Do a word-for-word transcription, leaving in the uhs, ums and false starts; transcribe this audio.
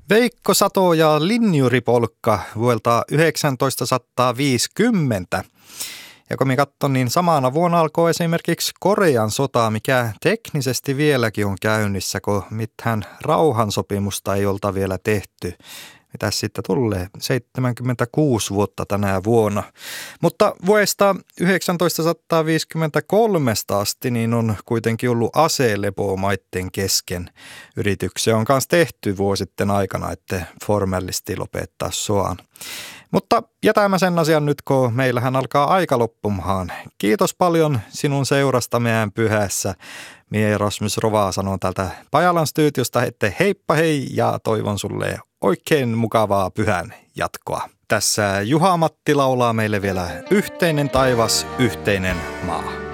Veikko Sato ja linjuripolkka vuodelta yhdeksäntoistasataaviisikymmentä. Ja kun minä katson, niin samana vuonna alkoi esimerkiksi Korean sota, mikä teknisesti vieläkin on käynnissä, kun mitään rauhansopimusta ei olta vielä tehty. Mitäs sitten tulee? seitsemänkymmentäkuusi vuotta tänä vuonna. Mutta vuodesta yhdeksäntoistasataaviisikymmentäkolme asti niin on kuitenkin ollut aselepo maitten kesken. Yrityksiä on myös tehty vuositten aikana, että formellisti lopettaa soan. Mutta jätämme sen asian nyt, kun meillähän alkaa aika loppumaan. Kiitos paljon sinun seurasta meidän pyhässä. Mie Rasmus Rovaa sanon täältä Pajalan studiosta, että heippa hei ja toivon sulle oikein mukavaa pyhän jatkoa. Tässä Juha Matti laulaa meille vielä Yhteinen taivas, yhteinen maa.